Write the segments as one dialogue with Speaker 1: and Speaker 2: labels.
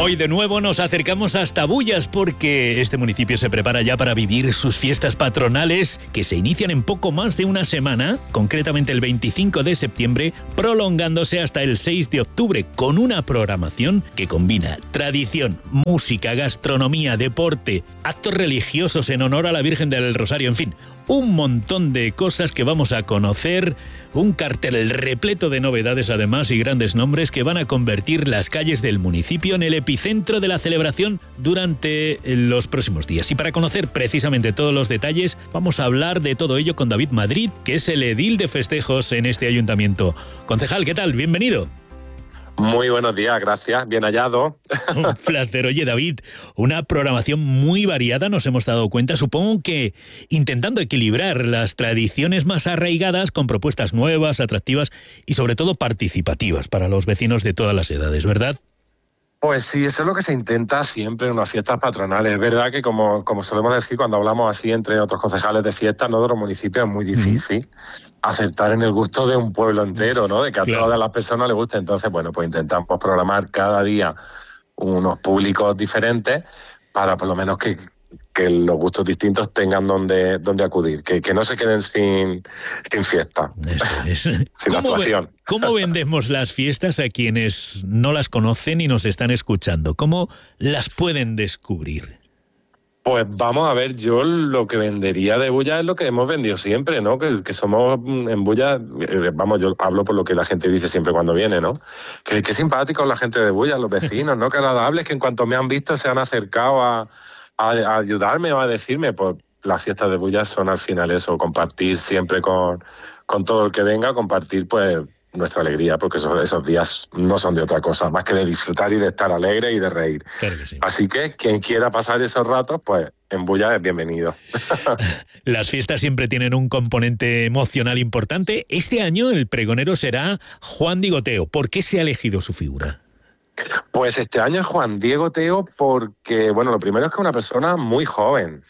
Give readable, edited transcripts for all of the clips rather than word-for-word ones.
Speaker 1: Hoy de nuevo nos acercamos hasta Bullas porque este municipio se prepara ya para vivir sus fiestas patronales que se inician en poco más de una semana, concretamente el 25 de septiembre, prolongándose hasta el 6 de octubre con una programación que combina tradición, música, gastronomía, deporte, actos religiosos en honor a la Virgen del Rosario, en fin, un montón de cosas que vamos a conocer, un cartel repleto de novedades además y grandes nombres que van a convertir las calles del municipio en el epicentro de la celebración durante los próximos días. Y para conocer precisamente todos los detalles, vamos a hablar de todo ello con David Madrid, que es el edil de festejos en este ayuntamiento. Concejal, ¿qué tal? Bienvenido.
Speaker 2: Muy buenos días, gracias. Bien hallado.
Speaker 1: Un placer. Oye, David, una programación muy variada, nos hemos dado cuenta. Supongo que intentando equilibrar las tradiciones más arraigadas con propuestas nuevas, atractivas y sobre todo participativas para los vecinos de todas las edades, ¿verdad?
Speaker 2: Pues sí, eso es lo que se intenta siempre en unas fiestas patronales. Es verdad que, como solemos decir cuando hablamos así entre otros concejales de fiestas, ¿no?, de los municipios, es muy difícil acertar en el gusto de un pueblo entero, ¿no?, de que a todas las personas les guste. Entonces, bueno, pues intentamos programar cada día unos públicos diferentes para por lo menos que los gustos distintos tengan donde acudir, que no se queden sin fiesta,
Speaker 1: eso es.
Speaker 2: sin actuación.
Speaker 1: ¿Cómo vendemos las fiestas a quienes no las conocen y nos están escuchando? ¿Cómo las pueden descubrir?
Speaker 2: Pues vamos a ver, yo lo que vendería de Bullas es lo que hemos vendido siempre, ¿no? Que somos en Bullas, vamos, yo hablo por lo que la gente dice siempre cuando viene, ¿no? Que simpáticos la gente de Bullas, los vecinos, ¿no? Que agradables, que en cuanto me han visto se han acercado a ayudarme o a decirme, pues las fiestas de Bullas son al final eso, compartir siempre con todo el que venga, compartir pues nuestra alegría, porque esos días no son de otra cosa, más que de disfrutar y de estar alegre y de reír.
Speaker 1: Claro que sí.
Speaker 2: Así que quien quiera pasar esos ratos, pues en Bullas es bienvenido.
Speaker 1: Las fiestas siempre tienen un componente emocional importante. Este año el pregonero será Juan Diego Teo. ¿Por qué se ha elegido su figura?
Speaker 2: Pues este año es Juan Diego Teo porque, bueno, lo primero es que es una persona muy joven.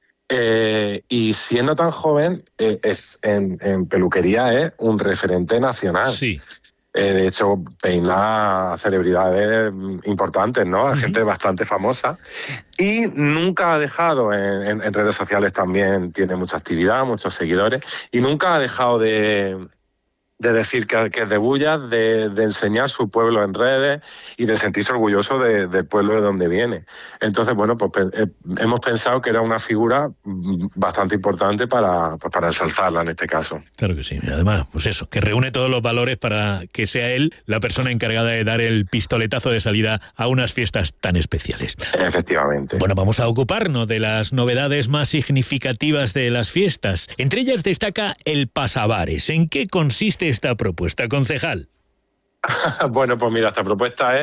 Speaker 2: Y siendo tan joven, en peluquería es un referente nacional.
Speaker 1: Sí.
Speaker 2: De hecho, peina a celebridades importantes, ¿no? A gente bastante famosa. Y nunca ha dejado, en redes sociales también tiene mucha actividad, muchos seguidores, y nunca ha dejado de decir que es de Bullas, de enseñar su pueblo en redes y de sentirse orgulloso del pueblo de donde viene. Entonces, bueno, pues hemos pensado que era una figura bastante importante para ensalzarla en este caso.
Speaker 1: Claro que sí. Y además, pues eso, que reúne todos los valores para que sea él la persona encargada de dar el pistoletazo de salida a unas fiestas tan especiales.
Speaker 2: Efectivamente.
Speaker 1: Bueno, vamos a ocuparnos de las novedades más significativas de las fiestas. Entre ellas destaca el pasabares. ¿En qué consiste esta propuesta, concejal?
Speaker 2: Bueno, pues mira, esta propuesta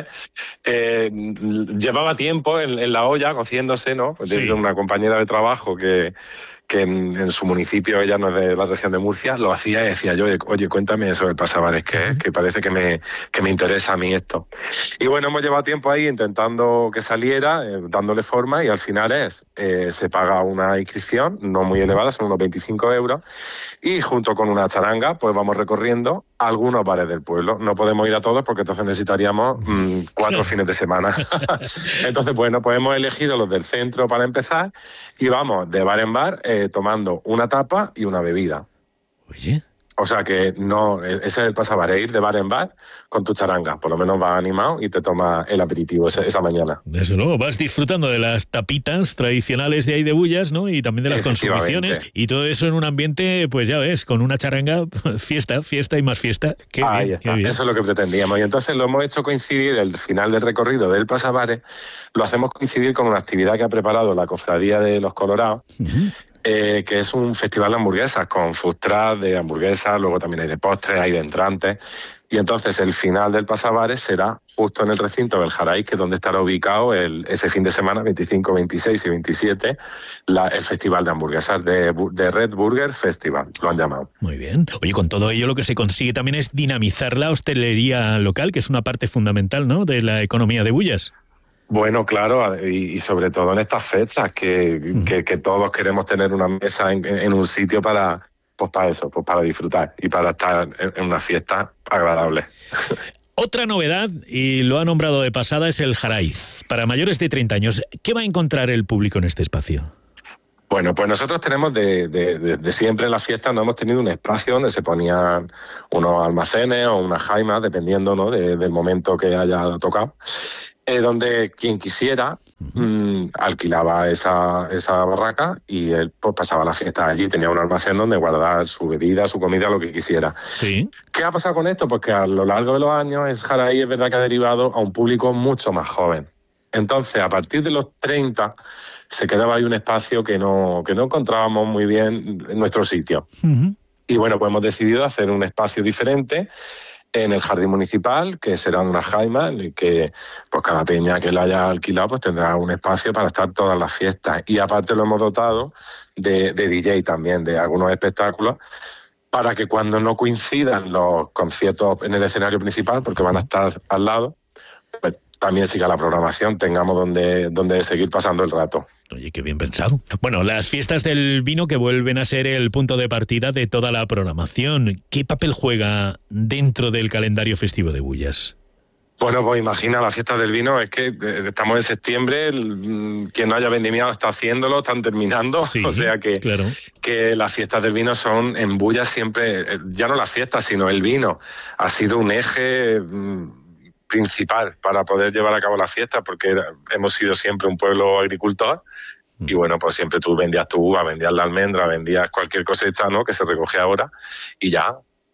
Speaker 2: llevaba tiempo en la olla cociéndose, ¿no? Pues sí. Una compañera de trabajo que en su municipio, ella no es de la región de Murcia, lo hacía y decía yo, oye, cuéntame eso del pasabares, que parece que me interesa a mí esto. Y bueno, hemos llevado tiempo ahí intentando que saliera, dándole forma, y al final se paga una inscripción, no muy elevada, son unos 25 euros, y junto con una charanga, pues vamos recorriendo algunos bares del pueblo. No podemos ir a todos porque entonces necesitaríamos 4 fines de semana. Entonces, bueno, pues hemos elegido los del centro para empezar y vamos de bar en bar tomando una tapa y una bebida.
Speaker 1: Oye.
Speaker 2: O sea que no, ese es el pasabares, ir de bar en bar con tu charanga. Por lo menos vas animado y te tomas el aperitivo esa mañana.
Speaker 1: Desde luego, vas disfrutando de las tapitas tradicionales de ahí de Bullas, ¿no? Y también de las consumiciones. Y todo eso en un ambiente, pues ya ves, con una charanga, fiesta y más fiesta.
Speaker 2: Ahí está, eso es lo que pretendíamos. Y entonces lo hemos hecho coincidir, el final del recorrido del pasabares, lo hacemos coincidir con una actividad que ha preparado la Cofradía de los Colorados, que es un festival de hamburguesas con food truck de hamburguesas, luego también hay de postres, hay de entrantes. Y entonces el final del pasabares será justo en el recinto del Jaraíz, que es donde estará ubicado ese fin de semana, 25, 26 y 27, el festival de hamburguesas de Red Burger Festival, lo han llamado.
Speaker 1: Muy bien. Oye, con todo ello lo que se consigue también es dinamizar la hostelería local, que es una parte fundamental, ¿no?, de la economía de Bullas.
Speaker 2: Bueno, claro, y sobre todo en estas fechas que todos queremos tener una mesa en un sitio para eso, pues para disfrutar y para estar en una fiesta agradable.
Speaker 1: Otra novedad, y lo ha nombrado de pasada, es el Jaraíz. Para mayores de 30 años, ¿qué va a encontrar el público en este espacio?
Speaker 2: Bueno, pues nosotros tenemos de siempre en las fiestas, no hemos tenido un espacio donde se ponían unos almacenes o unas jaimas, dependiendo, ¿no?, del momento que haya tocado, donde quien quisiera alquilaba esa barraca y él pues pasaba la fiesta allí, tenía un almacén donde guardar su bebida, su comida, lo que quisiera.
Speaker 1: Sí.
Speaker 2: ¿Qué ha pasado con esto? Pues que a lo largo de los años el Jaraí es verdad que ha derivado a un público mucho más joven. Entonces, a partir de los 30 se quedaba ahí un espacio que no encontrábamos muy bien en nuestro sitio. Uh-huh. Y bueno, pues hemos decidido hacer un espacio diferente en el jardín municipal, que serán unas jaimas, en el que pues cada peña que la haya alquilado pues tendrá un espacio para estar todas las fiestas. Y aparte lo hemos dotado de DJ también, de algunos espectáculos, para que cuando no coincidan los conciertos en el escenario principal, porque van a estar al lado, pues también siga la programación, tengamos donde seguir pasando el rato.
Speaker 1: Oye, qué bien pensado. Bueno, las fiestas del vino que vuelven a ser el punto de partida de toda la programación. ¿Qué papel juega dentro del calendario festivo de Bullas?
Speaker 2: Bueno, pues imagina, la fiesta del vino, es que estamos en septiembre, quien no haya vendimiado está haciéndolo, están terminando, sí, o sea que, claro, que las fiestas del vino son en Bullas siempre, ya no las fiestas, sino el vino. Ha sido un eje principal para poder llevar a cabo la fiesta, porque hemos sido siempre un pueblo agricultor y bueno, pues siempre tú vendías tu uva, vendías la almendra, vendías cualquier cosecha, ¿no?, que se recoge ahora y ya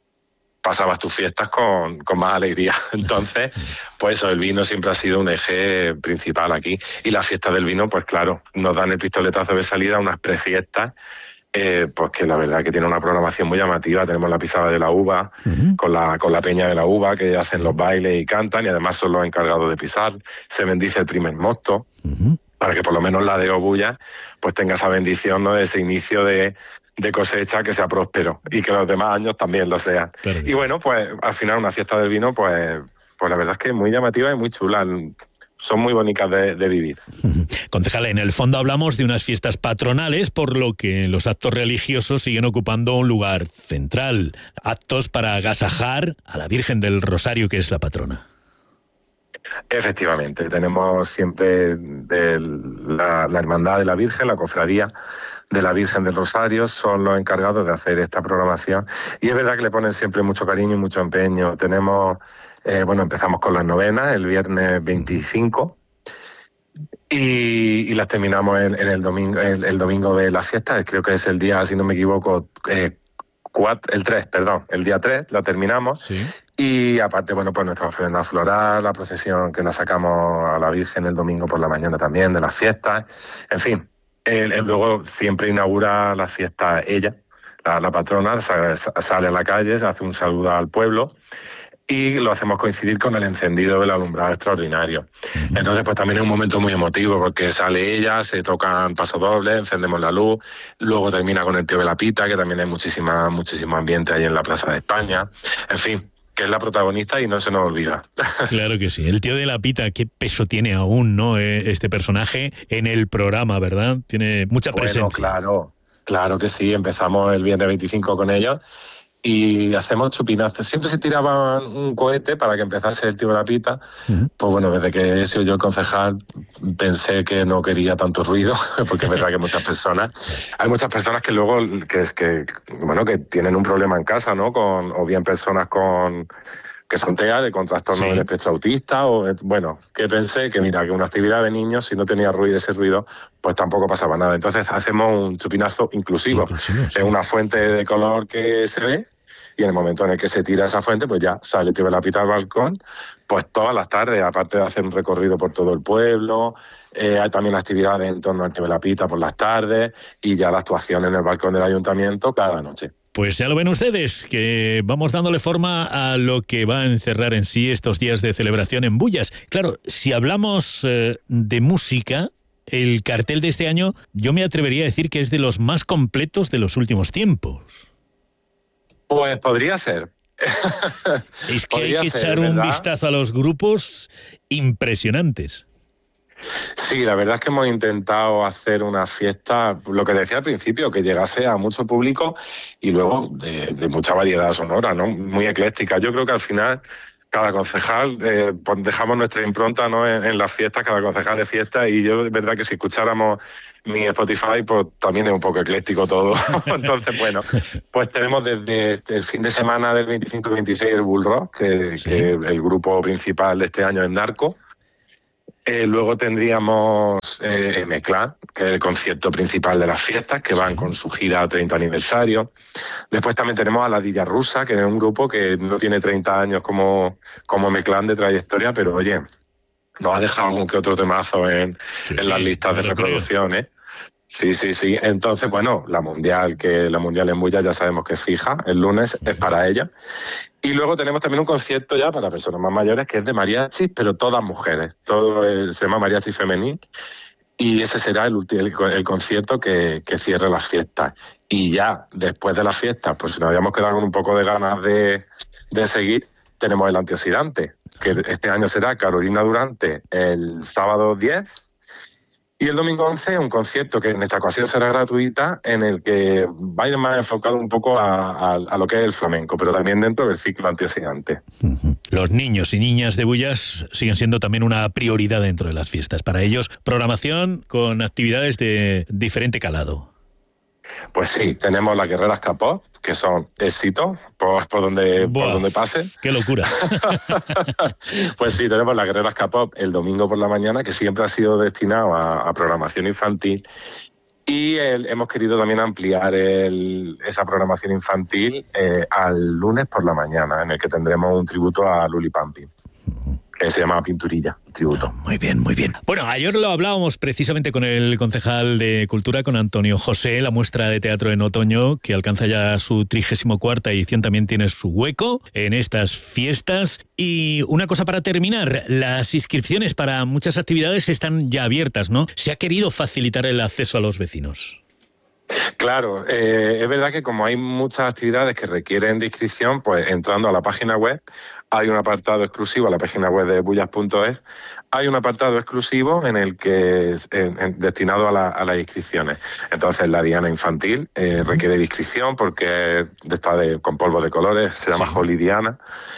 Speaker 2: pasabas tus fiestas con más alegría. Entonces, pues eso, el vino siempre ha sido un eje principal aquí y las fiestas del vino, pues claro, nos dan el pistoletazo de salida a unas prefiestas. Pues que la verdad que tiene una programación muy llamativa. Tenemos la pisada de la uva, uh-huh, con la peña de la uva, que hacen los bailes y cantan, y además son los encargados de pisar. Se bendice el primer mosto, uh-huh, para que por lo menos la de Bullas pues tenga esa bendición, ¿no?, de ese inicio de cosecha, que sea próspero y que los demás años también lo sean. Claro, y bueno, pues al final una fiesta del vino, pues la verdad es que es muy llamativa y muy chula. Son muy bonitas de vivir.
Speaker 1: Concejal, en el fondo hablamos de unas fiestas patronales, por lo que los actos religiosos siguen ocupando un lugar central. Actos para agasajar a la Virgen del Rosario, que es la patrona.
Speaker 2: Efectivamente, tenemos siempre la Hermandad de la Virgen, la Cofradía de la Virgen del Rosario, son los encargados de hacer esta programación. Y es verdad que le ponen siempre mucho cariño y mucho empeño. Tenemos... empezamos con las novenas el viernes 25 y las terminamos en el domingo de las fiestas, creo que es el día, si no me equivoco, el día 3 la terminamos. Sí. Y aparte, bueno, pues nuestra ofrenda floral, la procesión que la sacamos a la Virgen el domingo por la mañana también, de las fiestas, en fin. Luego siempre inaugura la fiesta ella, la patrona, sale a la calle, hace un saludo al pueblo, y lo hacemos coincidir con el encendido del alumbrado extraordinario. Entonces, pues también es un momento muy emotivo, porque sale ella, se tocan pasodobles, encendemos la luz, luego termina con el tío de la pita, que también hay muchísimo ambiente ahí en la Plaza de España. En fin, que es la protagonista y no se nos olvida.
Speaker 1: Claro que sí. El tío de la pita, qué peso tiene aún, ¿no?, este personaje en el programa, ¿verdad? Tiene mucha presencia.
Speaker 2: Claro que sí. Empezamos el viernes 25 con ellos y hacemos chupinazos. Siempre se tiraban un cohete para que empezase el tío de la pita. Uh-huh. Pues bueno, desde que he sido yo el concejal pensé que no quería tanto ruido, porque es verdad que hay muchas personas que luego que tienen un problema en casa, ¿no? O bien personas que son TEA, con trastorno del espectro autista, que pensé que mira, que una actividad de niños, si no tenía ese ruido, pues tampoco pasaba nada. Entonces hacemos un chupinazo inclusivo. Sí. Es una fuente de color que se ve, y en el momento en el que se tira esa fuente, pues ya sale el tío de la pita al balcón, pues todas las tardes, aparte de hacer un recorrido por todo el pueblo, hay también actividades en torno al tío de la pita por las tardes, y ya la actuación en el balcón del ayuntamiento cada noche.
Speaker 1: Pues ya lo ven ustedes, que vamos dándole forma a lo que va a encerrar en sí estos días de celebración en Bullas. Claro, si hablamos de música, el cartel de este año yo me atrevería a decir que es de los más completos de los últimos tiempos.
Speaker 2: Pues podría ser.
Speaker 1: Es que hay que echar un vistazo a los grupos impresionantes.
Speaker 2: Sí, la verdad es que hemos intentado hacer una fiesta, lo que decía al principio, que llegase a mucho público y luego de mucha variedad sonora, ¿no? Muy ecléctica. Yo creo que al final cada concejal, pues dejamos nuestra impronta, ¿no? en las fiestas, cada concejal de fiesta, y yo, es verdad que si escucháramos mi Spotify, pues también es un poco ecléctico todo. Entonces, bueno, pues tenemos desde el fin de semana del 25 y 26 el Bull Rock, que el grupo principal de este año es Narco. Luego tendríamos M-Clan, que es el concierto principal de las fiestas, que van con su gira 30 aniversario. Después también tenemos a La Dilla Rusa, que es un grupo que no tiene 30 años como M-Clan de trayectoria, pero oye, nos ha dejado algún que otro temazo en las listas de reproducciones. Sí. Entonces, bueno, la Mundial en Bulla ya sabemos que es fija, el lunes es para ella. Y luego tenemos también un concierto ya para personas más mayores, que es de mariachis, pero todas mujeres. Se llama Mariachi Femenil. Y ese será el concierto que cierre las fiestas. Y ya después de las fiestas, pues si nos habíamos quedado con un poco de ganas de seguir, tenemos el antioxidante, que este año será Carolina Durante el sábado 10. Y el domingo 11, un concierto que en esta ocasión será gratuita, en el que va a ir más enfocado un poco a lo que es el flamenco, pero también dentro del ciclo antioxidante.
Speaker 1: Los niños y niñas de Bullas siguen siendo también una prioridad dentro de las fiestas. Para ellos, programación con actividades de diferente calado.
Speaker 2: Pues sí, tenemos las guerreras K-pop, que son éxitos por donde pasen.
Speaker 1: ¡Qué locura!
Speaker 2: Pues sí, tenemos las guerreras K-pop el domingo por la mañana, que siempre ha sido destinado a programación infantil. Y hemos querido también ampliar esa programación infantil al lunes por la mañana, en el que tendremos un tributo a Luli Pampi, que se llama Pinturilla, tributo.
Speaker 1: Muy bien, muy bien. Bueno, ayer lo hablábamos precisamente con el concejal de Cultura, con Antonio José. La muestra de teatro en otoño, que alcanza ya su 34ª edición, también tiene su hueco en estas fiestas. Y una cosa para terminar, las inscripciones para muchas actividades están ya abiertas, ¿no? Se ha querido facilitar el acceso a los vecinos.
Speaker 2: Claro, es verdad que como hay muchas actividades que requieren de inscripción, pues entrando a la página web hay un apartado exclusivo, a la página web de bullas.es, hay un apartado exclusivo en el que es destinado a las inscripciones. Entonces la diana infantil requiere de inscripción porque está con polvo de colores, se llama Holy Diana.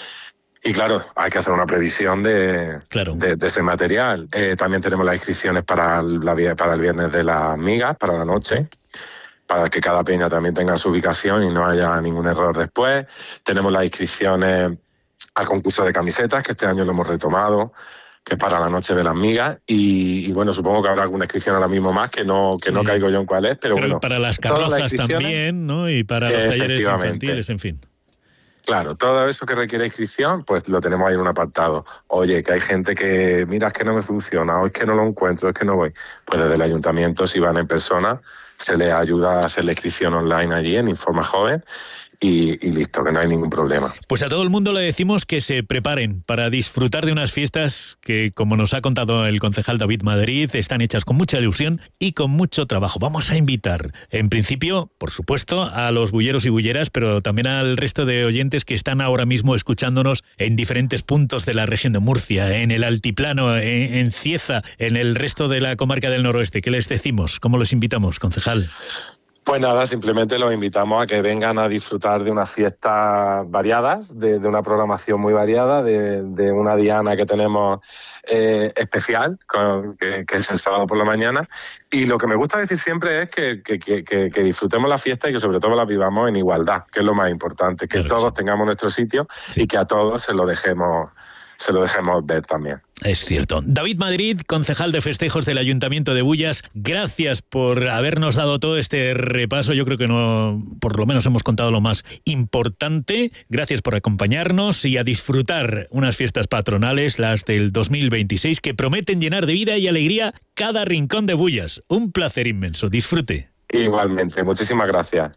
Speaker 2: Y claro, hay que hacer una previsión de ese material. También tenemos las inscripciones para el viernes de las migas, para la noche, para que cada peña también tenga su ubicación y no haya ningún error después. Tenemos las inscripciones al concurso de camisetas, que este año lo hemos retomado, que es para la noche de las migas. Y bueno, supongo que habrá alguna inscripción ahora mismo más, que no caigo yo en cuál es, pero bueno.
Speaker 1: Para las carrozas también, ¿no? Y para los talleres infantiles, en fin.
Speaker 2: Claro, todo eso que requiere inscripción, pues lo tenemos ahí en un apartado. Oye, que hay gente que, mira, es que no me funciona, o es que no lo encuentro, es que no voy. Pues desde el ayuntamiento, si van en persona, se les ayuda a hacer la inscripción online allí en Informa Joven. Y listo, que no hay ningún problema.
Speaker 1: Pues a todo el mundo le decimos que se preparen para disfrutar de unas fiestas que, como nos ha contado el concejal David Madrid, están hechas con mucha ilusión y con mucho trabajo. Vamos a invitar, en principio, por supuesto, a los bulleros y bulleras, pero también al resto de oyentes que están ahora mismo escuchándonos en diferentes puntos de la región de Murcia, en el altiplano, en Cieza, en el resto de la comarca del noroeste. ¿Qué les decimos? ¿Cómo los invitamos, concejal?
Speaker 2: Pues nada, simplemente los invitamos a que vengan a disfrutar de unas fiestas variadas, de una programación muy variada, de una diana que tenemos especial, que es el sábado por la mañana. Y lo que me gusta decir siempre es que disfrutemos la fiesta y que sobre todo la vivamos en igualdad, que es lo más importante, que todos tengamos nuestro sitio y que a todos se lo dejemos ver también.
Speaker 1: Es cierto. David Madrid, concejal de festejos del Ayuntamiento de Bullas, gracias por habernos dado todo este repaso. Yo creo que por lo menos hemos contado lo más importante. Gracias por acompañarnos y a disfrutar unas fiestas patronales, las del 2026, que prometen llenar de vida y alegría cada rincón de Bullas. Un placer inmenso. Disfrute.
Speaker 2: Igualmente. Muchísimas gracias.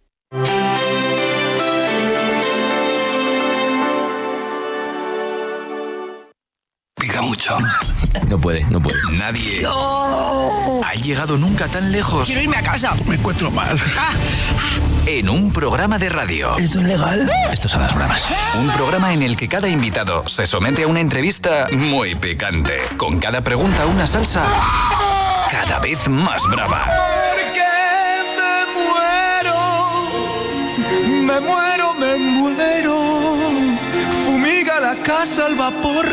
Speaker 3: Pica mucho.
Speaker 4: No puede.
Speaker 3: Nadie ha llegado nunca tan lejos.
Speaker 5: Quiero irme a casa.
Speaker 3: Me encuentro mal. En un programa de radio.
Speaker 4: ¿Esto es legal? Esto son las bravas.
Speaker 3: Un programa en el que cada invitado se somete a una entrevista muy picante. Con cada pregunta una salsa cada vez más brava.
Speaker 6: Porque me muero. Fumiga la
Speaker 5: casa al vapor.